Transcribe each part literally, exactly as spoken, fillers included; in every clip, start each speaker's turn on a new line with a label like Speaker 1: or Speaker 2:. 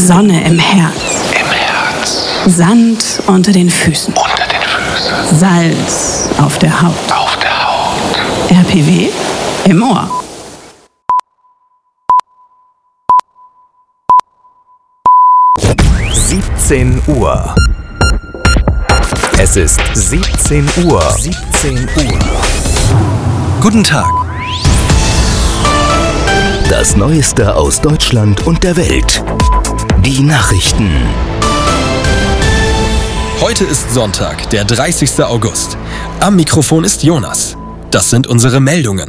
Speaker 1: Sonne im Herz.
Speaker 2: Im Herz.
Speaker 1: Sand unter den Füßen.
Speaker 2: Unter den Füßen.
Speaker 1: Salz auf der Haut.
Speaker 2: Auf der Haut.
Speaker 1: R P W im Ohr.
Speaker 3: siebzehn Uhr. Es ist siebzehn Uhr. siebzehn Uhr. Guten Tag. Das Neueste aus Deutschland und der Welt. Die Nachrichten.
Speaker 4: Heute ist Sonntag, der dreißigster August. Am Mikrofon ist Jonas. Das sind unsere Meldungen.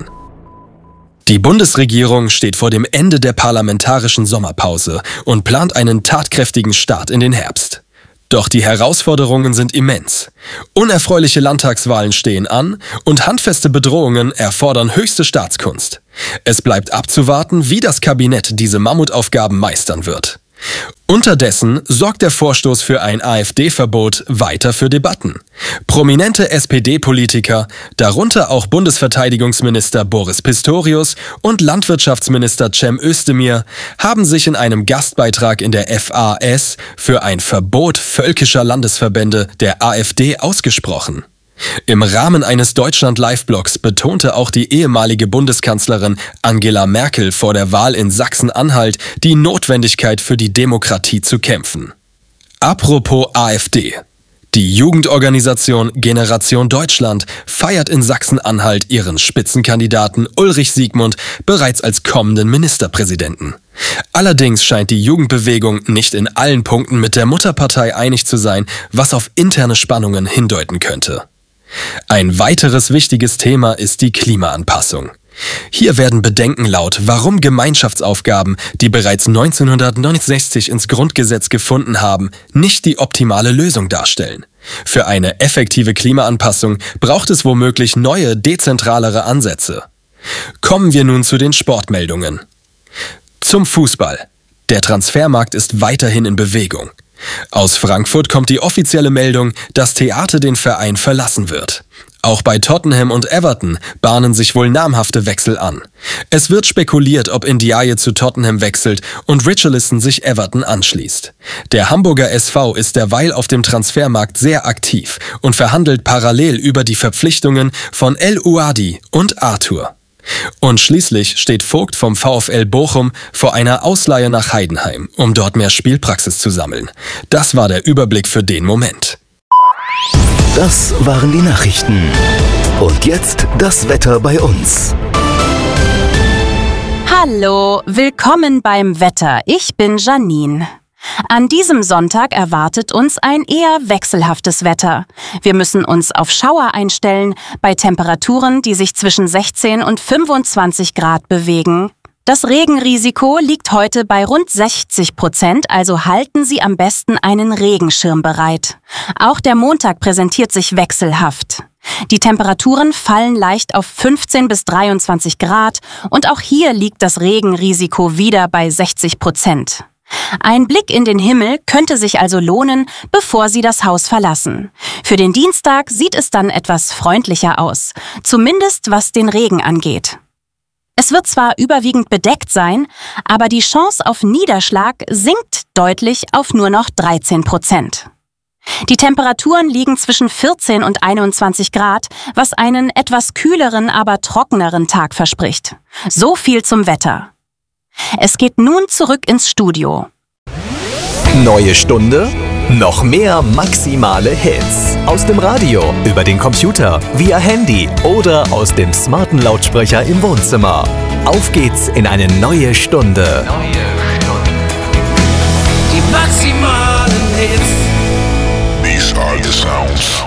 Speaker 4: Die Bundesregierung steht vor dem Ende der parlamentarischen Sommerpause und plant einen tatkräftigen Start in den Herbst. Doch die Herausforderungen sind immens. Unerfreuliche Landtagswahlen stehen an und handfeste Bedrohungen erfordern höchste Staatskunst. Es bleibt abzuwarten, wie das Kabinett diese Mammutaufgaben meistern wird. Unterdessen sorgt der Vorstoß für ein AfD-Verbot weiter für Debatten. Prominente S P D-Politiker, darunter auch Bundesverteidigungsminister Boris Pistorius und Landwirtschaftsminister Cem Özdemir, haben sich in einem Gastbeitrag in der F A S für ein Verbot völkischer Landesverbände der AfD ausgesprochen. Im Rahmen eines Deutschland-Live-Blogs betonte auch die ehemalige Bundeskanzlerin Angela Merkel vor der Wahl in Sachsen-Anhalt die Notwendigkeit für die Demokratie zu kämpfen. Apropos AfD. Die Jugendorganisation Generation Deutschland feiert in Sachsen-Anhalt ihren Spitzenkandidaten Ulrich Siegmund bereits als kommenden Ministerpräsidenten. Allerdings scheint die Jugendbewegung nicht in allen Punkten mit der Mutterpartei einig zu sein, was auf interne Spannungen hindeuten könnte. Ein weiteres wichtiges Thema ist die Klimaanpassung. Hier werden Bedenken laut, warum Gemeinschaftsaufgaben, die bereits neunzehnhundertneunundsechzig ins Grundgesetz gefunden haben, nicht die optimale Lösung darstellen. Für eine effektive Klimaanpassung braucht es womöglich neue, dezentralere Ansätze. Kommen wir nun zu den Sportmeldungen. Zum Fußball. Der Transfermarkt ist weiterhin in Bewegung. Aus Frankfurt kommt die offizielle Meldung, dass Theate den Verein verlassen wird. Auch bei Tottenham und Everton bahnen sich wohl namhafte Wechsel an. Es wird spekuliert, ob Ndiaye zu Tottenham wechselt und Richarlison sich Everton anschließt. Der Hamburger S V ist derweil auf dem Transfermarkt sehr aktiv und verhandelt parallel über die Verpflichtungen von El Ouadi und Arthur. Und schließlich steht Vogt vom VfL Bochum vor einer Ausleihe nach Heidenheim, um dort mehr Spielpraxis zu sammeln. Das war der Überblick für den Moment.
Speaker 3: Das waren die Nachrichten. Und jetzt das Wetter bei uns.
Speaker 5: Hallo, willkommen beim Wetter. Ich bin Janine. An diesem Sonntag erwartet uns ein eher wechselhaftes Wetter. Wir müssen uns auf Schauer einstellen, bei Temperaturen, die sich zwischen sechzehn und fünfundzwanzig Grad bewegen. Das Regenrisiko liegt heute bei rund sechzig Prozent, also halten Sie am besten einen Regenschirm bereit. Auch der Montag präsentiert sich wechselhaft. Die Temperaturen fallen leicht auf fünfzehn bis dreiundzwanzig Grad und auch hier liegt das Regenrisiko wieder bei sechzig Prozent. Ein Blick in den Himmel könnte sich also lohnen, bevor Sie das Haus verlassen. Für den Dienstag sieht es dann etwas freundlicher aus, zumindest was den Regen angeht. Es wird zwar überwiegend bedeckt sein, aber die Chance auf Niederschlag sinkt deutlich auf nur noch dreizehn Prozent. Die Temperaturen liegen zwischen vierzehn und einundzwanzig Grad, was einen etwas kühleren, aber trockeneren Tag verspricht. So viel zum Wetter. Es geht nun zurück ins Studio.
Speaker 3: Neue Stunde, noch mehr maximale Hits. Aus dem Radio, über den Computer, via Handy oder aus dem smarten Lautsprecher im Wohnzimmer. Auf geht's in eine neue Stunde.
Speaker 2: Neue Stunde.
Speaker 6: Die maximalen Hits.
Speaker 2: These are the sounds